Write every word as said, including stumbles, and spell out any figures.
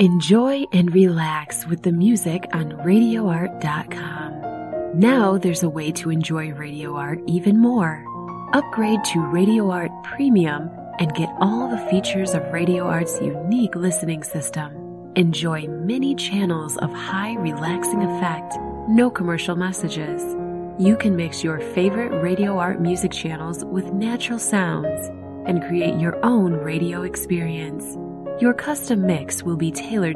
Enjoy and relax with the music on radio art dot com. Now there's a way to enjoy Radio Art even more. Upgrade to Radio Art Premium and get all the features of Radio Art's unique listening system. Enjoy many channels of high relaxing effect, no commercial messages. You can mix your favorite Radio Art music channels with natural sounds and create your own radio experience. Your custom mix will be tailored